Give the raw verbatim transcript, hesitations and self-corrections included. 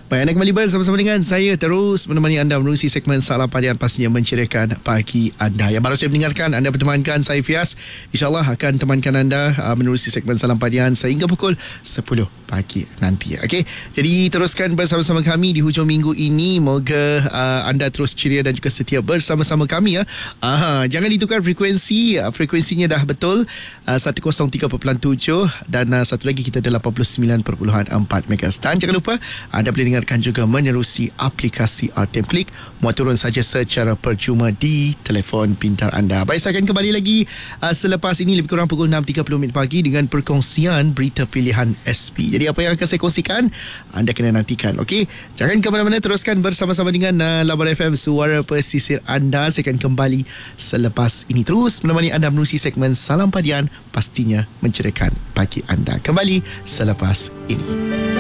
Baik, anda kembali bersama-sama dengan saya terus menemani anda menerusi segmen Salam Padian, pastinya menceriakan pagi anda. Yang baru saya mendengarkan, anda bertemankan saya Fias. InsyaAllah akan temankan anda uh, menerusi segmen Salam Padian sehingga pukul sepuluh pagi nanti. Okey, jadi teruskan bersama-sama kami di hujung minggu ini. Moga uh, anda terus ceria dan juga setia bersama-sama kami ya. Aha, jangan ditukar frekuensi. Uh, frekuensinya dah betul uh, seratus tiga perpuluhan tujuh dan uh, satu lagi kita ada lapan puluh sembilan perpuluhan empat megahertz. Dan jangan lupa anda boleh dengarkan juga menerusi aplikasi R T M Klik. Muat turun saja secara percuma di telefon pintar anda. Baik, saya akan kembali lagi uh, selepas ini lebih kurang pukul enam tiga puluh minit pagi dengan perkongsian berita pilihan S P. Jadi apa yang akan saya kongsikan, anda kena nantikan. Okey, jangan ke mana-mana, teruskan bersama-sama dengan uh, Labar F M, suara pesisir anda. Saya akan kembali selepas ini terus menemani anda menerusi segmen Salam Padian, pastinya menceriakan pagi anda. Kembali selepas ini.